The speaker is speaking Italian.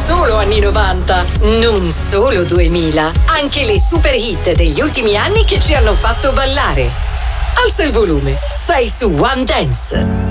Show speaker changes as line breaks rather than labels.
solo anni 90, non solo 2000, anche le super hit degli ultimi anni che ci hanno fatto ballare. Alza il volume, sei su One Dance.